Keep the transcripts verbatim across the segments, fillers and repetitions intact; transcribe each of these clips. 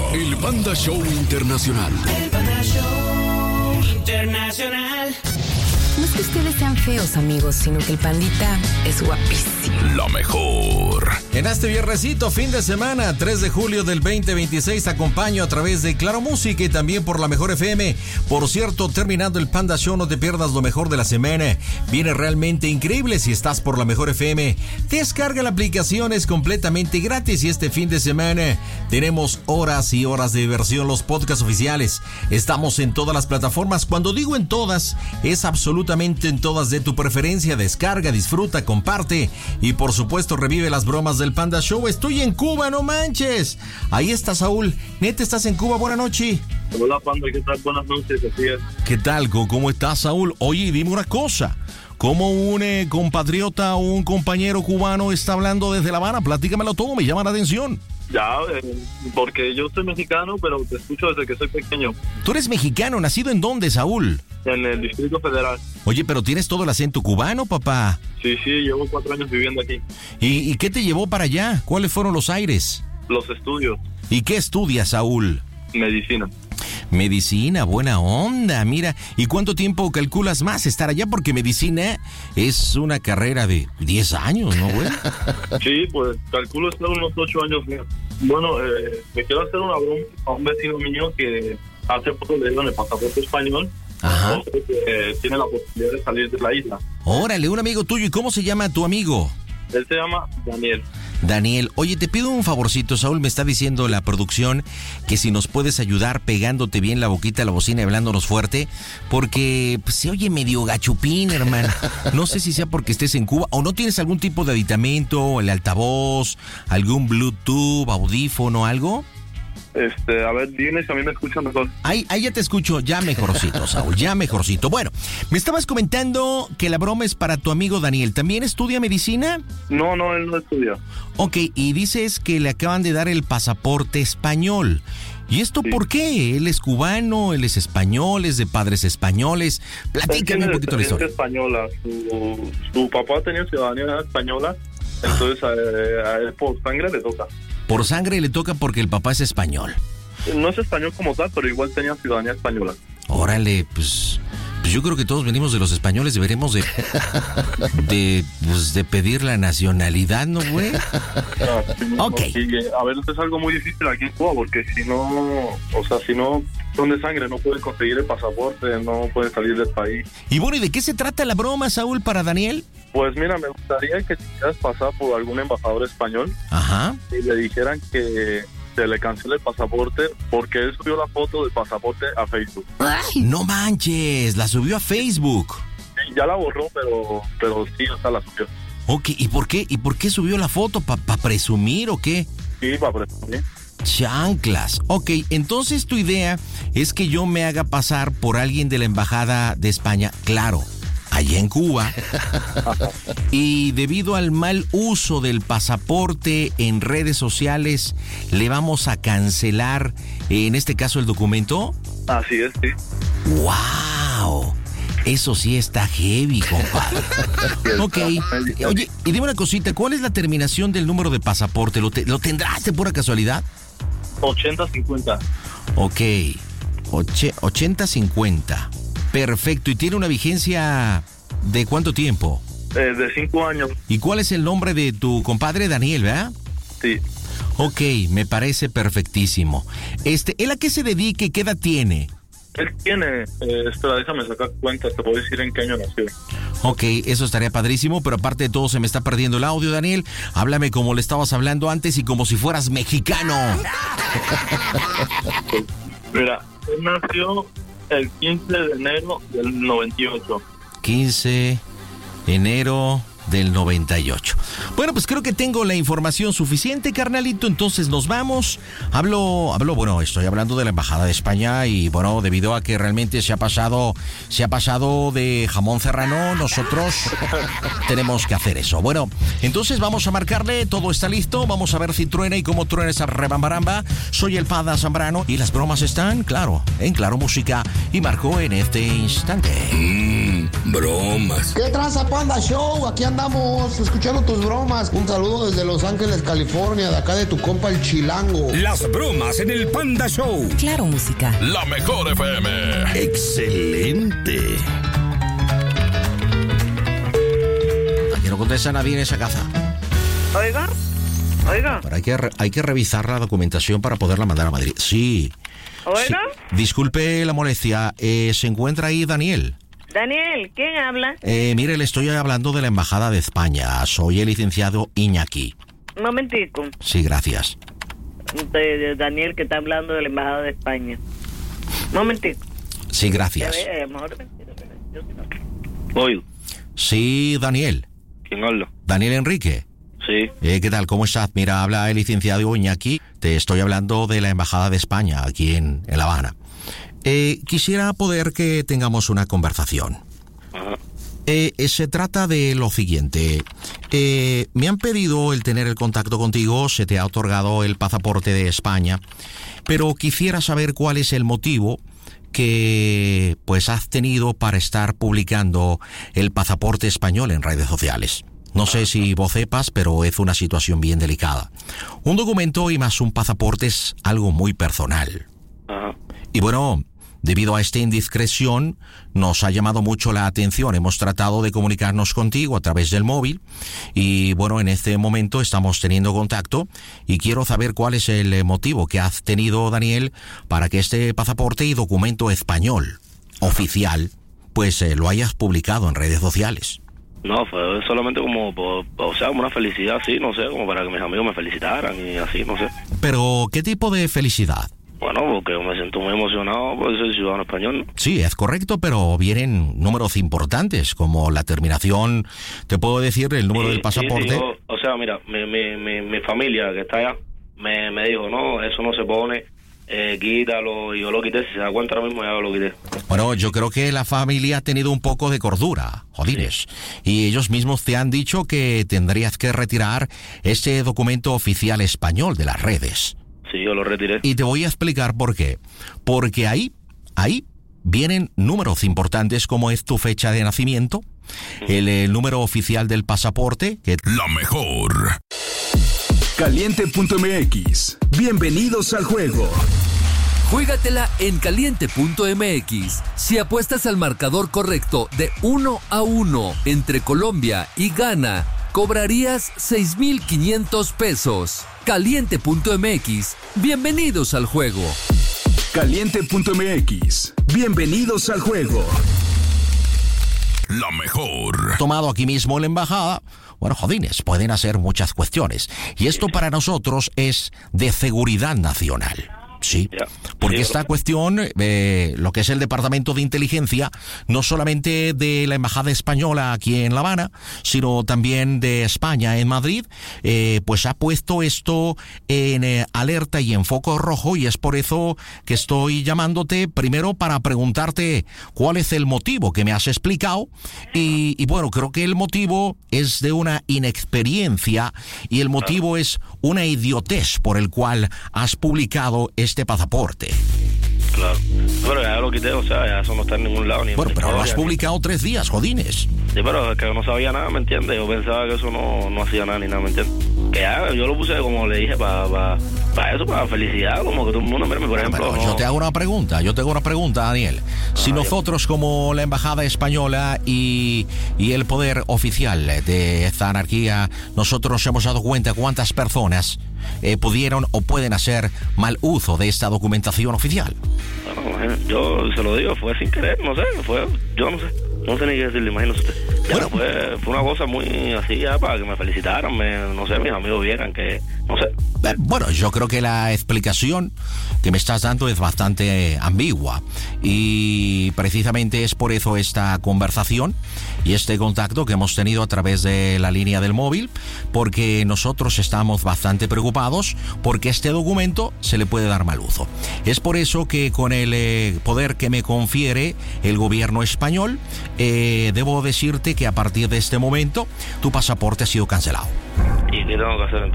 El Panda Show Internacional. El Panda Show Internacional. No es que ustedes sean feos, amigos, sino que el pandita es guapísimo. La mejor. En este viernesito, fin de semana, tres de julio del veinte veintiséis, te acompaño a través de Claro Música y también por la Mejor F M. Por cierto, terminando el Panda Show, no te pierdas lo mejor de la semana. Viene realmente increíble si estás por la Mejor F M. Descarga la aplicación, es completamente gratis y este fin de semana tenemos horas y horas de diversión, los podcasts oficiales. Estamos en todas las plataformas. Cuando digo en todas, es absolutamente en todas de tu preferencia. Descarga, disfruta, comparte y por supuesto revive las bromas del Panda Show. Estoy en Cuba, no manches. Ahí está Saúl. Neta, ¿estás en Cuba? Buenas noches. Hola, Panda, ¿qué tal? Buenas noches, así es. ¿Qué tal? ¿Cómo estás, Saúl? Oye, dime una cosa. ¿Cómo un eh, compatriota o un compañero cubano está hablando desde La Habana? Platícamelo todo, me llama la atención. Ya, eh, porque yo soy mexicano, pero te escucho desde que soy pequeño. ¿Tú eres mexicano? ¿Nacido en dónde, Saúl? En el Distrito Federal. Oye, pero tienes todo el acento cubano, papá. Sí, sí, llevo cuatro años viviendo aquí. ¿Y, y qué te llevó para allá? ¿Cuáles fueron los aires? Los estudios. ¿Y qué estudias, Saúl? Medicina. Medicina, buena onda, mira. ¿Y cuánto tiempo calculas más estar allá? Porque medicina es una carrera de diez años, ¿no, güey? Sí, pues calculo estar unos ocho años más. Bueno, eh, me quiero hacer una broma a un vecino mío que hace poco le dieron el pasaporte español. Ajá. Que eh, tiene la posibilidad de salir de la isla. Órale, un amigo tuyo. ¿Y cómo se llama tu amigo? Él se llama Daniel. Daniel, oye, te pido un favorcito, Saúl, me está diciendo la producción que si nos puedes ayudar pegándote bien la boquita a la bocina y hablándonos fuerte, porque pues, se oye medio gachupín, hermano. No sé si sea porque estés en Cuba o no tienes algún tipo de aditamento, el altavoz, algún Bluetooth, audífono, algo. Este, a ver, dime si a mí me escuchan mejor. Ahí, ahí ya te escucho, ya mejorcito, Saúl, ya mejorcito. Bueno, me estabas comentando que la broma es para tu amigo Daniel. ¿También estudia medicina? No, no, él no estudia. Ok, y dices que le acaban de dar el pasaporte español. ¿Y esto sí. por qué? Él es cubano, él es español, es de padres españoles. Platícame un poquito la historia. Española. Su, su papá tenía ciudadanía española, entonces a, a él por sangre le toca. Por sangre le toca porque el papá es español. No es español como tal, pero igual tenía ciudadanía española. Órale, pues, pues yo creo que todos venimos de los españoles, deberemos de de, pues, de pedir la nacionalidad, ¿no, güey? No, sí, ok. No, sí, a ver, esto es algo muy difícil aquí en Cuba, porque si no, o sea, si no son de sangre, no pueden conseguir el pasaporte, no pueden salir del país. Y bueno, ¿y de qué se trata la broma, Saúl, para Daniel? Pues mira, me gustaría que quisieras pasar por algún embajador español. Ajá. Y le dijeran que se le cancele el pasaporte porque él subió la foto del pasaporte a Facebook. Ay, no manches, la subió a Facebook. Sí, ya la borró, pero pero sí, o sea, la subió. Ok, ¿y por qué? ¿Y por qué subió la foto? ¿Para pa presumir o qué? Sí, para presumir. Chanclas. Ok, entonces tu idea es que yo me haga pasar por alguien de la embajada de España, claro, allá en Cuba, y debido al mal uso del pasaporte en redes sociales, le vamos a cancelar, en este caso, el documento. Así es, sí. ¡Wow! Eso sí está heavy, compadre. Ok. Oye, y dime una cosita, ¿cuál es la terminación del número de pasaporte? ¿Lo, te, ¿lo tendrás de pura casualidad? ochenta cincuenta. Ok. Oche, ochenta cincuenta. Perfecto. ¿Y tiene una vigencia de cuánto tiempo? Eh, de cinco años. ¿Y cuál es el nombre de tu compadre Daniel, verdad? Sí. Ok, me parece perfectísimo. Este, ¿él a qué se dedica y qué edad tiene? Él tiene, eh, espera, déjame sacar cuentas, te puedo decir en qué año nació. Ok, eso estaría padrísimo, pero aparte de todo se me está perdiendo el audio, Daniel. Háblame como le estabas hablando antes y como si fueras mexicano. Mira, él nació el quince de enero del noventa y ocho. quince de enero del noventa y ocho. Bueno, pues creo que tengo la información suficiente, carnalito, entonces nos vamos. Hablo, hablo, bueno, estoy hablando de la Embajada de España y bueno, debido a que realmente se ha pasado, se ha pasado de jamón serrano, nosotros tenemos que hacer eso. Bueno, entonces vamos a marcarle, todo está listo, vamos a ver si truena y cómo truena esa rebambaramba. Soy el Panda Zambrano y las bromas están, claro, en Claro Música y marcó en este instante. Mmm, bromas. ¿Qué tranza, Panda Show? Aquí anda andamos escuchando tus bromas. Un saludo desde Los Ángeles, California, de acá de tu compa el Chilango. Las bromas en el Panda Show. Claro Música. La mejor F M. Excelente. Aquí no contesta nadie en esa casa. Oiga, oiga. Pero hay que, re- hay que revisar la documentación para poderla mandar a Madrid. Sí. Oiga. Sí. Disculpe la molestia. Eh, ¿Se encuentra ahí Daniel? Daniel, ¿quién habla? Eh, mire, le estoy hablando de la Embajada de España. Soy el licenciado Iñaki. Un momentico. Sí, gracias. De, de Daniel, que está hablando de la Embajada de España. Un momentico. Sí, gracias. A ver, a lo mejor- yo sí no. Oye, Sí, Daniel. ¿quién habla? Daniel Enrique. Sí. Eh, ¿Qué tal? ¿Cómo estás? Mira, habla el licenciado Iñaki. Te estoy hablando de la Embajada de España aquí en, en La Habana. Eh, quisiera poder que tengamos una conversación. Ajá. Eh, eh, se trata de lo siguiente. Eh, me han pedido el tener el contacto contigo, se te ha otorgado el pasaporte de España, pero quisiera saber cuál es el motivo que pues has tenido para estar publicando el pasaporte español en redes sociales. No sé si vos sepas, pero es una situación bien delicada. Un documento y más un pasaporte es algo muy personal. Ajá. Y bueno, debido a esta indiscreción, nos ha llamado mucho la atención. Hemos tratado de comunicarnos contigo a través del móvil y bueno, en este momento estamos teniendo contacto y quiero saber cuál es el motivo que has tenido, Daniel, para que este pasaporte y documento español oficial, pues eh, lo hayas publicado en redes sociales. No, fue solamente como, por- o sea, como una felicidad así, no sé, como para que mis amigos me felicitaran y así, no sé. Pero, ¿qué tipo de felicidad? Bueno, porque yo me siento muy emocionado por ser ciudadano español, ¿no? Sí, es correcto, pero vienen números importantes, como la terminación, te puedo decir el número Sí, del pasaporte. sí, sí, yo- o sea, mira, mi, mi, mi, mi familia que está allá me, me dijo, no, eso no se pone, eh, quítalo, y yo lo quité, si se da cuenta ahora mismo ya lo quité. Bueno, yo creo que la familia ha tenido un poco de cordura, jodines, y ellos mismos te han dicho que tendrías que retirar este documento oficial español de las redes. Sí, yo lo retiré. Y te voy a explicar por qué. Porque ahí, ahí vienen números importantes como es tu fecha de nacimiento, el, el número oficial del pasaporte, que La mejor. Caliente punto m x. Bienvenidos al juego. Juégatela en caliente punto m x. Si apuestas al marcador correcto de uno a uno entre Colombia y Ghana, cobrarías seis mil quinientos pesos. caliente punto m x. Bienvenidos al juego. Caliente punto m x. Bienvenidos al juego. La mejor. tomado aquí mismo en la embajada, bueno, jodines, pueden hacer muchas cuestiones. Y esto para nosotros es de seguridad nacional. Sí, Ya. porque Sí, esta bro. cuestión, eh, lo que es el Departamento de Inteligencia, no solamente de la Embajada Española aquí en La Habana, sino también de España en Madrid, eh, pues ha puesto esto en eh, alerta y en foco rojo, y es por eso que estoy llamándote primero para preguntarte cuál es el motivo que me has explicado, y, y bueno, creo que el motivo es de una inexperiencia y el motivo es una idiotez por el cual has publicado este pasaporte. Claro. Pero ya lo quité, o sea, ya eso no está en ningún lado. Ni en Bueno, mi pero lo has historia, ni- publicado tres días, jodines. Sí, pero es que yo no sabía nada, ¿me entiendes? Yo pensaba que eso no, no hacía nada ni nada, ¿me entiendes? Que ya, yo lo puse, como le dije, para pa, pa eso, para felicidad, como que todo el mundo, mire, por ejemplo... Pero no- yo te hago una pregunta, yo te hago una pregunta, Daniel. Si Ah, nosotros como la Embajada Española y, y el poder oficial de esta anarquía, nosotros nos hemos dado cuenta cuántas personas eh, pudieron o pueden hacer mal uso de esta documentación oficial. Bueno, imagínate, yo se lo digo, fue sin querer, no sé, fue, yo no sé, no sé ni qué decirle, imagínese usted. Ya, Bueno. fue, fue una cosa muy así, ya, para que me felicitaran, me, no sé, mis amigos vieran que, no sé. Eh, Bueno, yo creo que la explicación que me estás dando es bastante eh, ambigua y precisamente es por eso esta conversación y este contacto que hemos tenido a través de la línea del móvil, porque nosotros estamos bastante preocupados porque este documento se le puede dar mal uso. Es por eso que con el eh, poder que me confiere el gobierno español, eh, debo decirte que a partir de este momento tu pasaporte ha sido cancelado. ¿Y qué tengo que hacer entonces?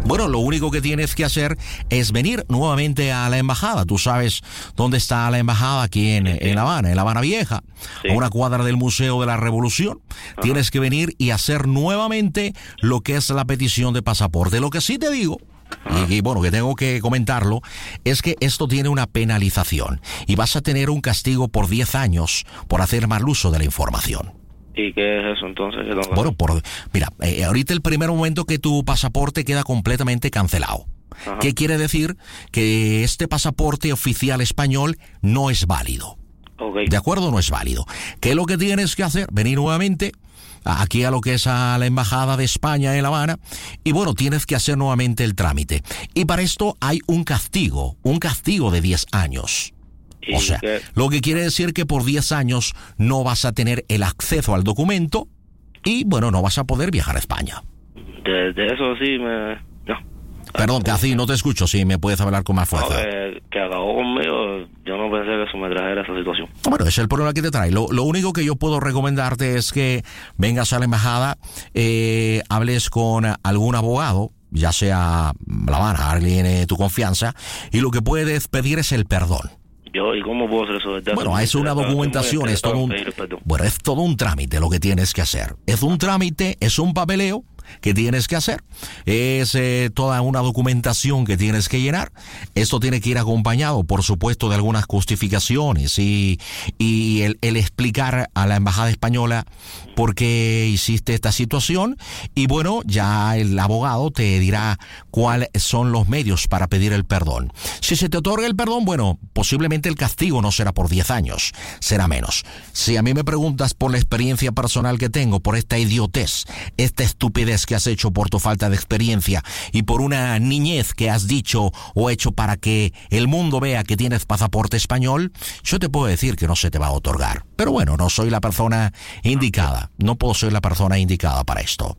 Bueno, lo único que tienes que hacer es venir nuevamente a la embajada. Tú sabes dónde está la embajada aquí en, sí. en La Habana, en La Habana Vieja, sí. a una cuadra del Museo de la Revolución. Ajá. Tienes que venir y hacer nuevamente lo que es la petición de pasaporte. Lo que sí te digo, y, y bueno, que tengo que comentarlo, es que esto tiene una penalización y vas a tener un castigo por diez años por hacer mal uso de la información. ¿Y qué es eso entonces? Bueno, por, mira, eh, ahorita el primer momento que tu pasaporte queda completamente cancelado. Ajá. ¿Qué quiere decir? Que este pasaporte oficial español no es válido. Okay. ¿De acuerdo? No es válido. ¿Qué es lo que tienes que hacer? Venir nuevamente aquí a lo que es a la Embajada de España en La Habana y bueno, tienes que hacer nuevamente el trámite. Y para esto hay un castigo, un castigo de diez años. O sea, que, lo que quiere decir que por diez años no vas a tener el acceso al documento y, bueno, no vas a poder viajar a España. De, de eso sí me... No. Perdón, que así no te escucho, si me puedes hablar con más fuerza. No, que, que acabó conmigo, yo no pensé que eso me trajera esa situación. Bueno, ese es el problema que te trae. Lo, lo único que yo puedo recomendarte es que vengas a la embajada, eh, hables con algún abogado, ya sea La Habana, alguien de tu confianza, y lo que puedes pedir es el perdón. Yo, ¿y cómo puedo hacer eso? Bueno, es una documentación, es todo un, bueno, es todo un trámite lo que tienes que hacer. Es un trámite, es un papeleo que tienes que hacer. Es eh, toda una documentación que tienes que llenar. Esto tiene que ir acompañado, por supuesto, de algunas justificaciones y, y el, el explicar a la Embajada Española por qué hiciste esta situación. Y bueno, ya el abogado te dirá cuáles son los medios para pedir el perdón. Si se te otorga el perdón, bueno, posiblemente el castigo no será por diez años, será menos. Si a mí me preguntas por la experiencia personal que tengo, por esta idiotez, esta estupidez que has hecho por tu falta de experiencia y por una niñez que has dicho o hecho para que el mundo vea que tienes pasaporte español, yo te puedo decir que no se te va a otorgar. Pero bueno, no soy la persona indicada, no puedo ser la persona indicada para esto.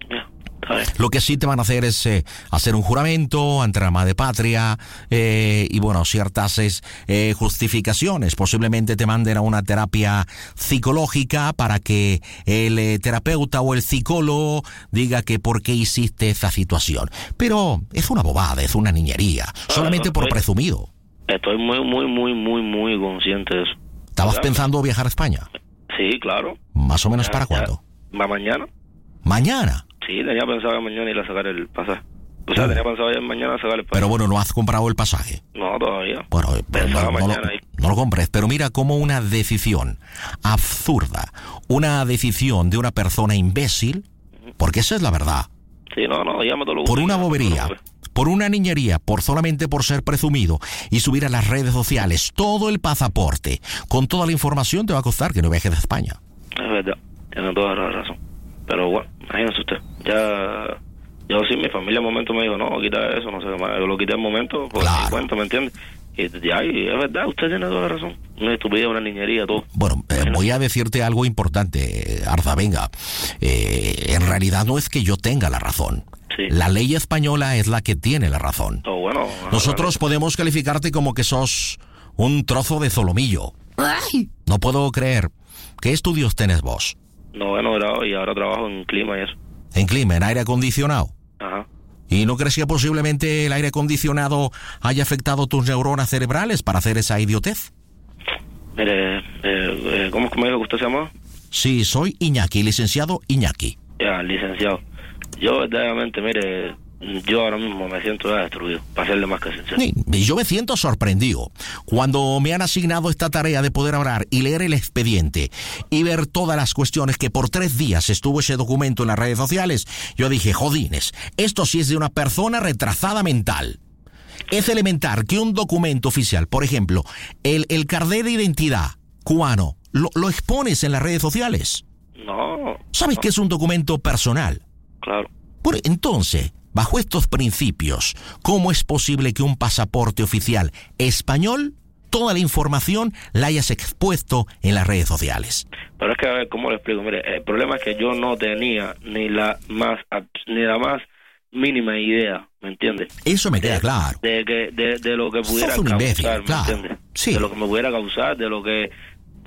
Lo que sí te van a hacer es eh, hacer un juramento ante la madre patria eh, y bueno, ciertas eh, justificaciones. Posiblemente te manden a una terapia psicológica para que el eh, terapeuta o el psicólogo diga que por qué hiciste esa situación. Pero es una bobada, es una niñería, solamente por presumido. Estoy muy, muy, muy, muy, muy consciente de eso. ¿Estabas claro. pensando viajar a España? Sí, claro. ¿Más o menos ya, para ya. cuándo? ¿Va mañana? ¿Mañana? Sí, tenía pensado mañana ir a sacar el pasaje. O sea, oh. tenía pensado ya mañana sacar el pasaje. Pero bueno, ¿no has comprado el pasaje? No, todavía. Bueno, pero no, no, lo, no lo compres. Pero mira cómo una decisión absurda, una decisión de una persona imbécil, porque esa es la verdad. Sí, no, no, ya me lo Por una bobería, por una niñería, por solamente por ser presumido y subir a las redes sociales todo el pasaporte, con toda la información te va a costar que no viajes de España. Es verdad, tiene toda la razón. Pero bueno, imagínese usted, ya, yo sí, mi familia en un momento me dijo, no, quita eso, no sé qué más, yo lo quité en un momento, por claro. mi cuenta, ¿me entiende? Y ya, y es verdad, usted tiene toda la razón, una estupidez, una niñería, todo. Bueno, eh, voy a decirte algo importante, Arza, venga, eh, en realidad no es que yo tenga la razón. Sí. La ley española es la que tiene la razón. Oh, bueno, Nosotros no, podemos calificarte como que sos un trozo de solomillo. Ay. No puedo creer. ¿Qué estudios tenés vos? No, bueno, y ahora trabajo en clima y eso. ¿En clima? ¿En aire acondicionado? Ajá. ¿Y no crees que posiblemente el aire acondicionado haya afectado tus neuronas cerebrales para hacer esa idiotez? Mire, eh, eh, ¿cómo es que me dijo que usted se llama? Sí, soy Iñaki, licenciado Iñaki. Ya, licenciado. Yo verdaderamente, mire, yo ahora mismo me siento ya destruido, para serle más que sincero. Sí, y yo me siento sorprendido. Cuando me han asignado esta tarea de poder hablar y leer el expediente y ver todas las cuestiones que por tres días estuvo ese documento en las redes sociales, yo dije, jodines, esto sí es de una persona retrasada mental. Es elemental que un documento oficial, por ejemplo, el, el carnet de identidad cubano, lo, lo expones en las redes sociales. No. ¿Sabes no. que es un documento personal? Claro. Por, entonces, bajo estos principios, ¿cómo es posible que un pasaporte oficial español, toda la información la hayas expuesto en las redes sociales? Pero es que, a ver, ¿cómo le explico? Mire, el problema es que yo no tenía ni la más ni la más mínima idea, ¿me entiendes? Eso me queda de, claro. De, que, de, de lo que pudiera Sos un causar, imbécil, ¿me claro. entiendes? Sí. De lo que me pudiera causar, de lo que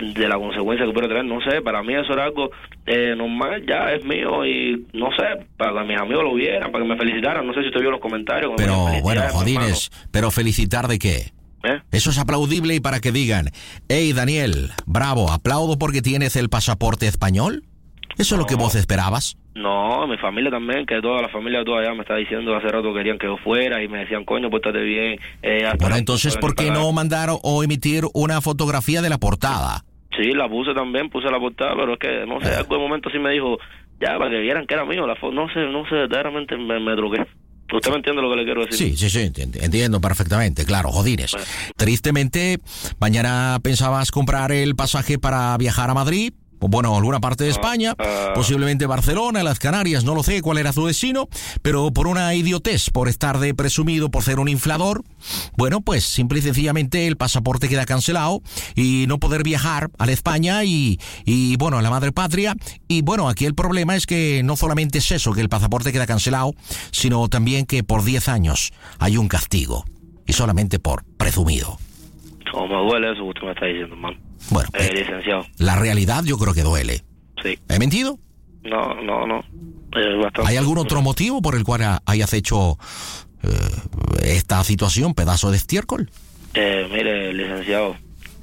de la consecuencia que puede tener, no sé, para mí eso era algo eh, normal, ya es mío y no sé, para que mis amigos lo vieran, para que me felicitaran, no sé si usted vio los comentarios. Pero bueno, Jodines, ¿pero felicitar de qué? ¿Eh? Eso es aplaudible y para que digan, hey Daniel, bravo, aplaudo porque tienes el pasaporte español. ¿Eso no, es lo que vos esperabas? No, mi familia también, que toda la familia toda allá me está diciendo hace rato que querían que yo fuera y me decían, coño, pórtate bien. Eh, bueno, entonces, ¿por qué no mandar o emitir una fotografía de la portada? Sí, la puse también, puse la portada, pero es que, no sé, algún momento sí me dijo, ya, para que vieran que era mío, la foto, no sé, no sé, verdaderamente me, me drogué. ¿Usted me entiende lo que le quiero decir? Sí, sí, sí, entiendo perfectamente, claro, Jodines. Bueno. Tristemente, mañana pensabas comprar el pasaje para viajar a Madrid, o bueno, alguna parte de España, uh, posiblemente Barcelona, las Canarias, no lo sé cuál era tu destino, pero por una idiotez, por estar de presumido, por ser un inflador, bueno, pues simple y sencillamente el pasaporte queda cancelado y no poder viajar a la España y, y bueno, a la madre patria. Y bueno, aquí el problema es que no solamente es eso, que el pasaporte queda cancelado, sino también que por diez años hay un castigo, y solamente por presumido. Oh, me duele eso que usted me está diciendo, hermano. Bueno, eh, eh, licenciado. La realidad yo creo que duele. Sí. ¿He mentido? No, no, no. Eh, ¿Hay algún otro motivo por el cual hayas hecho eh, esta situación, pedazo de estiércol? Eh, mire, licenciado,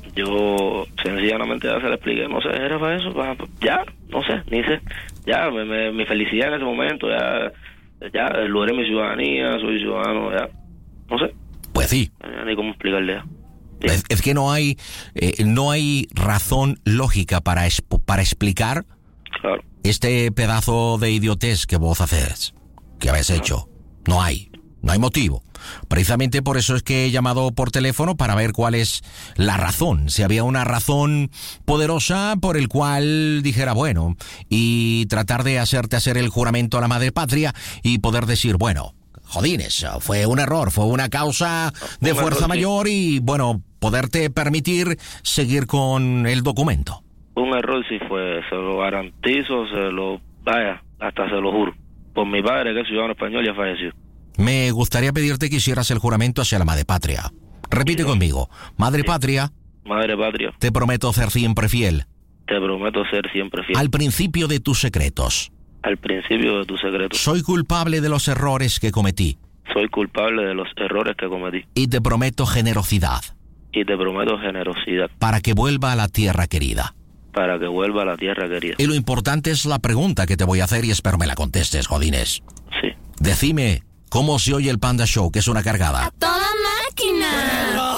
yo sencillamente ya se le expliqué, no sé, era para eso, para, ya, no sé, ni sé, ya, me, me, mi felicidad en ese momento, ya, ya, logré mi ciudadanía, soy ciudadano, ya, no sé. Pues sí. Ya, ni cómo explicarle ya. Es, es que no hay eh, no hay razón lógica para expo, para explicar claro. este pedazo de idiotez que vos haces, que habéis claro. hecho. No hay, no hay motivo. Precisamente por eso es que he llamado por teléfono para ver cuál es la razón. Si había una razón poderosa por el cual dijera, bueno, y tratar de hacerte hacer el juramento a la madre patria y poder decir, bueno, Jodines, fue un error, fue una causa de un fuerza error, mayor sí. Y, bueno, poderte permitir seguir con el documento. Un error sí fue, se lo garantizo, se lo, vaya, hasta se lo juro. Por mi padre, que es ciudadano español, ya falleció. Me gustaría pedirte que hicieras el juramento hacia la madre patria. Repite sí. conmigo, madre sí. patria. Madre patria. Te prometo ser siempre fiel. Te prometo ser siempre fiel. Al principio de tus secretos. Al principio de tu secreto. Soy culpable de los errores que cometí. Soy culpable de los errores que cometí. Y te prometo generosidad. Y te prometo generosidad. Para que vuelva a la tierra querida. Para que vuelva a la tierra querida. Y lo importante es la pregunta que te voy a hacer y espero me la contestes, Jodines. Sí. Decime, ¿cómo se oye el Panda Show, que es una cargada? ¡A toda máquina!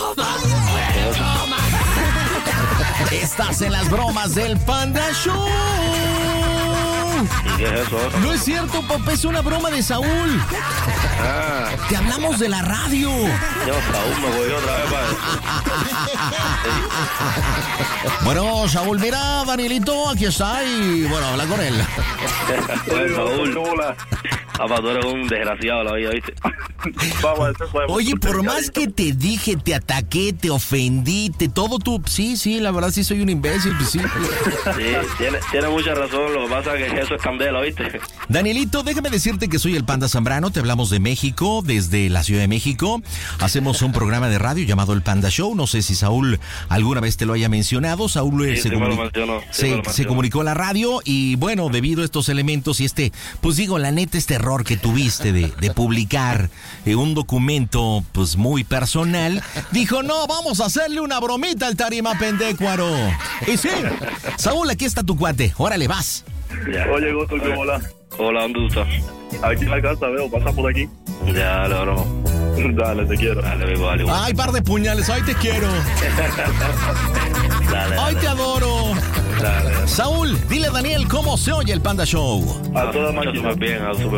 Estás en las bromas del Panda Show. ¿Y qué es eso? No es cierto, papá, es una broma de Saúl. Ah. Te hablamos de la radio. Yo, Saúl, me voy otra vez, padre. Bueno, Saúl, mira, Danielito, aquí está y, bueno, habla con él. Pues, Saúl, hola. Papá, tú eres un desgraciado la vida, ¿viste? Oye, por más que te dije, te ataqué, te ofendí, te todo tú... Sí, sí, la verdad sí soy un imbécil, pues sí. Sí, tiene, tiene mucha razón, lo que pasa es que eso es candela, ¿viste? Danielito, déjame decirte que soy el Panda Zambrano, te hablamos de México, desde la Ciudad de México. Hacemos un programa de radio llamado El Panda Show, no sé si Saúl alguna vez te lo haya mencionado. Saúl sí, se, sí comuni- mencionó, sí se, se comunicó a la radio y bueno, debido a estos elementos y este, pues digo, la neta, este error que tuviste de, de publicar eh, un documento pues muy personal, dijo, no, vamos a hacerle una bromita al Tarima Pendecuaro. Y sí, Saúl, aquí está tu cuate, órale, vas. Ya. Oye, Goto, ¿cómo hola? Hola, ¿dónde estás? Aquí en la casa, veo, pasa por aquí. Ya, dale, bro. Dale, te quiero. Dale, vivo, dale, vivo. Ay, par de puñales, ay, te quiero. Dale, ay, dale. te adoro. Dale, dale. Saúl, dile a Daniel cómo se oye el Panda Show. A toda máquina. Súper bien, súper